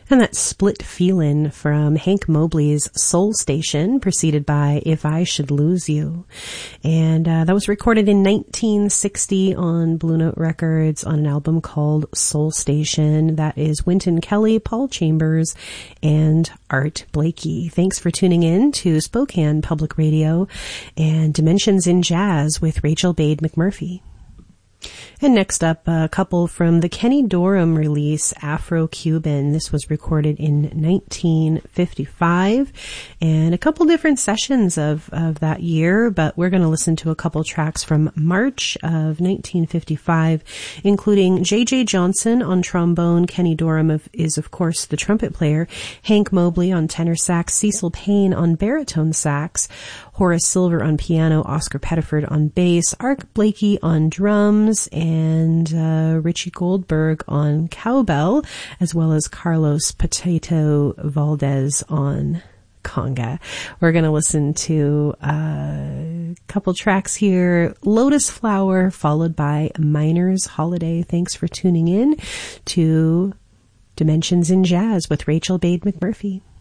And that Split Feelin' from Hank Mobley's Soul Station, preceded by If I Should Lose You. And that was recorded in 1960 on Blue Note Records on an album called Soul Station. That is Wynton Kelly, Paul Chambers, and Art Blakey. Thanks for tuning in to Spokane Public Radio and Dimensions in Jazz with Rachel Bade McMurphy. And next up, a couple from the Kenny Dorham release, Afro-Cuban. This was recorded in 1955, and a couple different sessions of that year, but we're going to listen to a couple tracks from March of 1955, including J.J. Johnson on trombone. Kenny Dorham is, of course, the trumpet player. Hank Mobley on tenor sax, Cecil Payne on baritone sax, Horace Silver on piano, Oscar Pettiford on bass, Art Blakey on drums, and Richie Goldberg on cowbell, as well as Carlos Potato Valdez on conga. We're going to listen to a couple tracks here. Lotus Flower, followed by Miner's Holiday. Thanks for tuning in to Dimensions in Jazz with Rachel Bade McMurphy.